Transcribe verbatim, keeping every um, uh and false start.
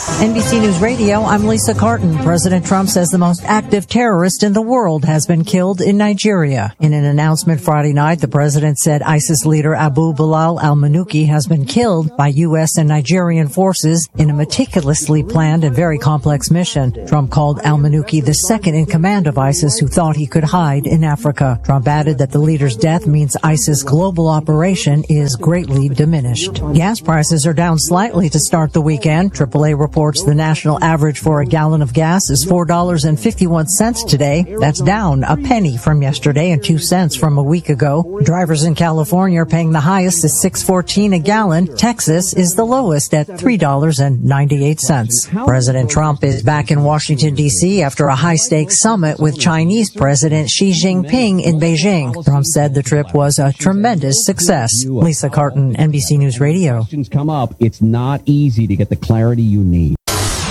N B C News Radio, I'm Lisa Carton. President Trump says the most active terrorist in the world has been killed in Nigeria. In an announcement Friday night, the president said ISIS leader Abu Bilal al-Manuki has been killed by U S and Nigerian forces in a meticulously planned and very complex mission. Trump called al-Manuki the second in command of ISIS who thought he could hide in Africa. Trump added that the leader's death means ISIS' global operation is greatly diminished. Gas prices are down slightly to start the weekend. triple A reports the national average for a gallon of gas is four dollars and fifty-one cents today. That's down a penny from yesterday and two cents from a week ago. Drivers in California are paying the highest at six fourteen a gallon. Texas is the lowest at three dollars and ninety-eight cents. President Trump is back in Washington, D C after a high-stakes summit with Chinese President Xi Jinping in Beijing. Trump said the trip was a tremendous success. Lisa Carton, N B C News Radio. Questions come up. It's not easy to get the clarity you need.